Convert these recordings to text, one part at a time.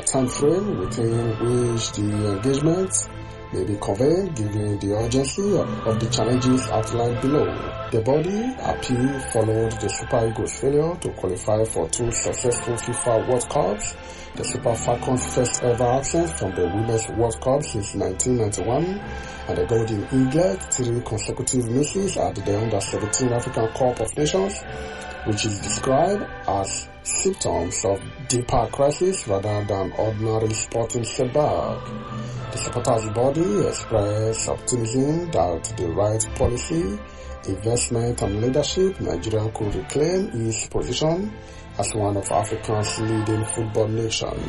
time frame within which the engagement may be convened given the urgency of the challenges outlined below. The body appeal followed the Super Eagles' failure to qualify for 2 successful FIFA World Cups, the Super Falcons' first ever absence from the Women's World Cup since 1991, and the Golden Eaglet 3 consecutive misses at the Under-17 African Cup of Nations, which is described as symptoms of deeper crisis rather than ordinary sporting setback. The supporters' body expressed optimism that the right policy, investment and leadership, Nigeria could reclaim its position as one of Africa's leading football nations.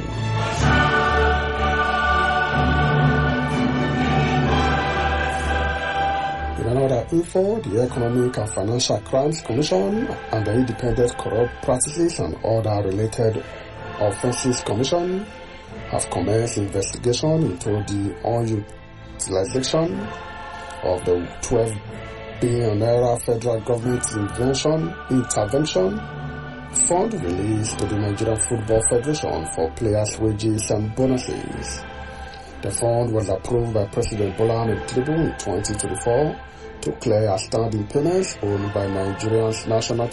In another info, the Economic and Financial Crimes Commission and the Independent Corrupt Practices and Other Related Offences Commission have commenced investigation into the unutilization of the 12 billion naira federal government intervention fund released to the Nigerian Football Federation for players' wages and bonuses. The fund was approved by President Bola Ahmed Tinubu in 2024 to clear outstanding payments owned to Nigeria's national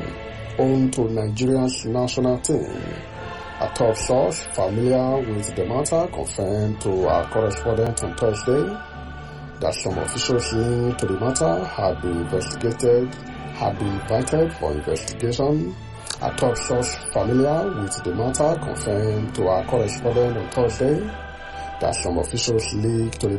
team. A top source familiar with the matter confirmed to our correspondent on Thursday that some officials linked to the matter had been invited for investigation. A top source familiar with the matter confirmed to our correspondent on Thursday that some officials linked to the